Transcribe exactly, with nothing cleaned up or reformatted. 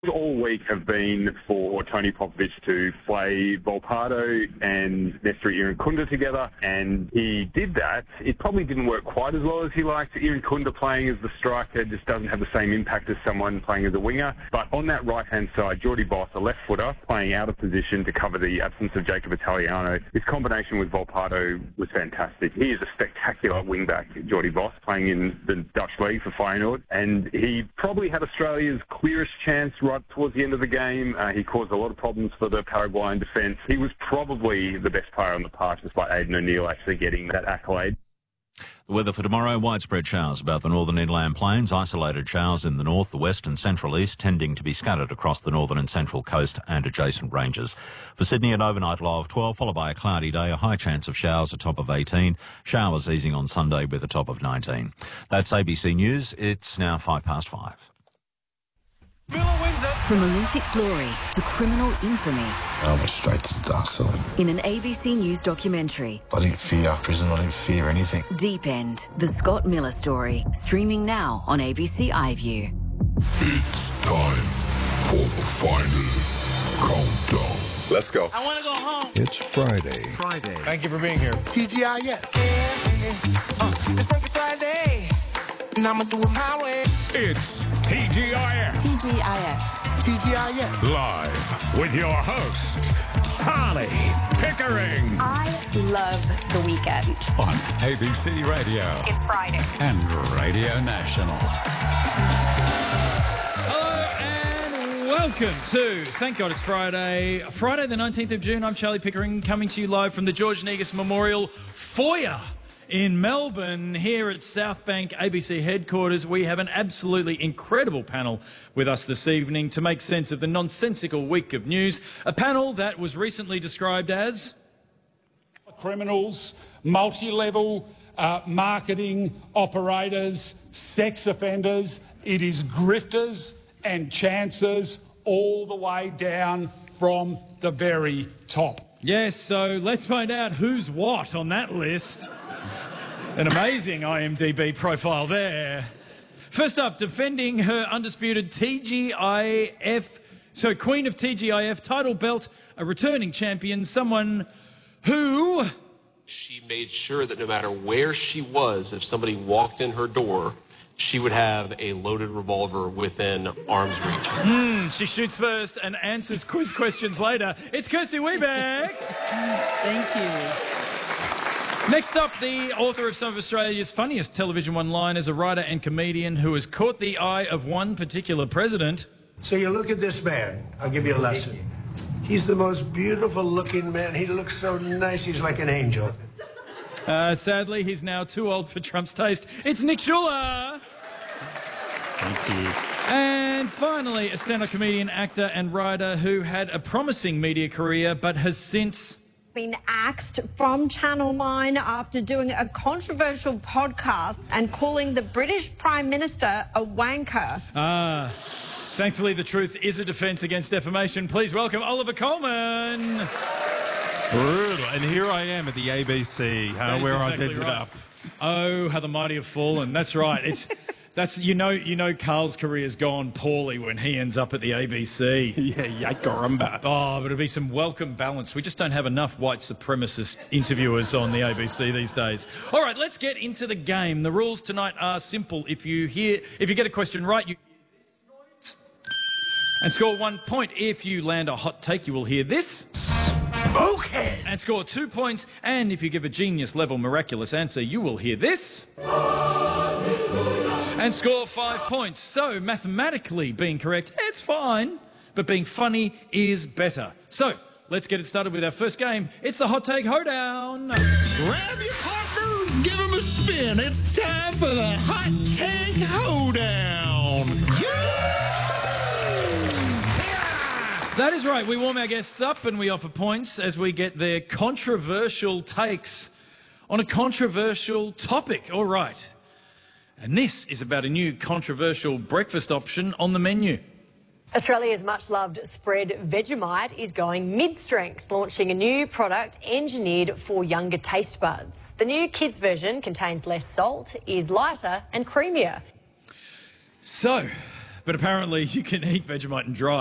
all week have been for Tony Popovich to play Volpato and Nestor Irankunda together, and he did that. It probably didn't work quite as well as he liked. Irankunda playing as the striker just doesn't have the same impact as someone playing as a winger. But on that right-hand side, Jordy Boss, a left footer, playing out of position to cover the absence of Jacob Italiano. His combination with Volpato was fantastic. He is a spectacular wing-back, Jordy Boss, playing in the Dutch league for Feyenoord, and he probably had Australia's clearest chance right towards the end of the game. Uh, he caused a lot of problems for the Paraguayan defence. He was probably the best player on the park, despite Aidan O'Neill actually getting that accolade. The weather for tomorrow, widespread showers about the northern inland plains, isolated showers in the north, the west and central east, tending to be scattered across the northern and central coast and adjacent ranges. For Sydney, an overnight low of twelve, followed by a cloudy day, a high chance of showers, a top of eighteen. Showers easing on Sunday with a top of nineteen. That's A B C News. It's now five past five. From Olympic glory to criminal infamy. I went straight to the dark side. In an A B C News documentary. I didn't fear prison, I didn't fear anything. Deep End, the Scott Miller story, streaming now on A B C iView. It's time for the final countdown. Let's go. I want to go home. It's Friday. Friday. Thank you for being here. T G I F. Uh, it's Frankie Friday, and I'm going to do it my way. It's T G I F. T G I F. T G I F. Live with your host, Charlie Pickering. I love the weekend. On A B C Radio. It's Friday. And Radio National. Hello and welcome to Thank God It's Friday. Friday the nineteenth of June. I'm Charlie Pickering, coming to you live from the George Negus Memorial Foyer in Melbourne, here at South Bank A B C headquarters. We have an absolutely incredible panel with us this evening to make sense of the nonsensical week of news. A panel that was recently described as criminals, multi-level uh, marketing operators, sex offenders. It is grifters and chancers all the way down from the very top. Yes, so let's find out who's what on that list. An amazing I M D B profile there. First up, defending her undisputed T G I F, so Queen of T G I F title belt, a returning champion, someone who... She made sure that no matter where she was, if somebody walked in her door, she would have a loaded revolver within arm's reach. Mm, she shoots first and answers quiz questions later. It's Kirsty Weebeck. Thank you. Next up, the author of some of Australia's funniest television one-liners, a writer and comedian who has caught the eye of one particular president. So you look at this man. I'll give you a lesson. He's the most beautiful-looking man. He looks so nice. He's like an angel. Uh, sadly, he's now too old for Trump's taste. It's Nick Schuller. Thank you. And finally, a stand-up comedian, actor and writer who had a promising media career but has since... been axed from Channel nine after doing a controversial podcast and calling the British Prime Minister a wanker. Ah, thankfully the truth is a defence against defamation. Please welcome Oliver Coleman. Brutal. And here I am at the A B C, uh, where exactly I ended right. up. Oh, how the mighty have fallen. That's right. It's... That's, you know, you know Carl's career's gone poorly when he ends up at the A B C. Yeah, yakarumba. Oh, but it'll be some welcome balance. We just don't have enough white supremacist interviewers on the A B C these days. All right, let's get into the game. The rules tonight are simple. If you hear, if you get a question right, you hear this and score one point. If you land a hot take, you will hear this. Okay. And score two points. And if you give a genius-level miraculous answer, you will hear this. And score five points. So, mathematically being correct, it's fine, but being funny is better. So, let's get it started with our first game. It's the Hot Take Hoedown. Grab your partners, give them a spin. It's time for the Hot Take Hoedown. That is right. We warm our guests up and we offer points as we get their controversial takes on a controversial topic. All right. And this is about a new controversial breakfast option on the menu. Australia's much-loved spread Vegemite is going mid-strength, launching a new product engineered for younger taste buds. The new kids version contains less salt, is lighter and creamier. So, but apparently you can eat Vegemite and dry.